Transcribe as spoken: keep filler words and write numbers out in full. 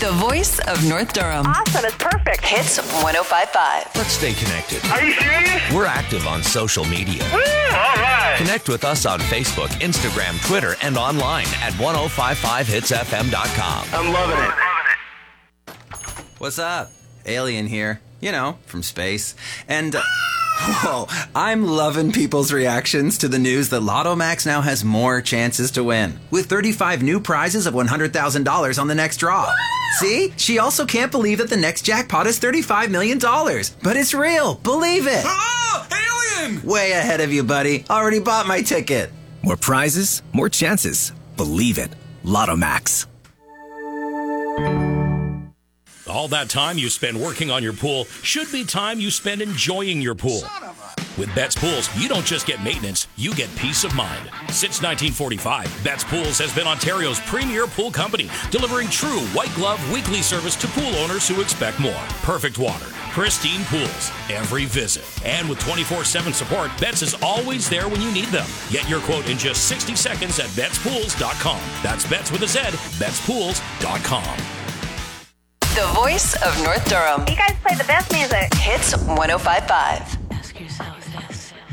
The voice of North Durham. Awesome. It's perfect. Hits one oh five point five. Let's stay connected. Are you serious? We're active on social media. Woo! All right. Connect with us on Facebook, Instagram, Twitter, and online at ten fifty-five hits f m dot com. I'm loving it. What's up? Alien here. You know, from space. And, uh, whoa, I'm loving people's reactions to the news that Lotto Max now has more chances to win, with thirty-five new prizes of one hundred thousand dollars on the next draw. See? She also can't believe that the next jackpot is thirty-five million dollars. But it's real. Believe it. Oh, alien! Way ahead of you, buddy. Already bought my ticket. More prizes, more chances. Believe it. Lotto Max. All that time you spend working on your pool should be time you spend enjoying your pool. With Betts Pools, you don't just get maintenance, you get peace of mind. Since nineteen forty-five, Betts Pools has been Ontario's premier pool company, delivering true white glove weekly service to pool owners who expect more. Perfect water, pristine pools, every visit. And with twenty-four seven support, Betts is always there when you need them. Get your quote in just sixty seconds at betts pools dot com. That's Betts with a Z, betts pools dot com. The voice of North Durham. You guys play the best music. Hits one oh five point five.